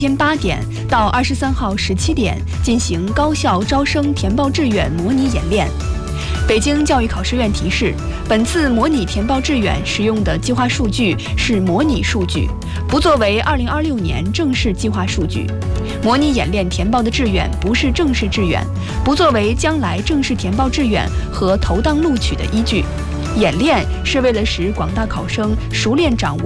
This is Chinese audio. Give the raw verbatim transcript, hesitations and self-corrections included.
天八点到二十三号十七点进行高校招生填报志愿模拟演练。北京教育考试院提示，本次模拟填报志愿使用的计划数据是模拟数据，不作为二零二六年正式计划数据。模拟演练填报的志愿不是正式志愿，不作为将来正式填报志愿和投档录取的依据。演练是为了使广大考生熟练掌握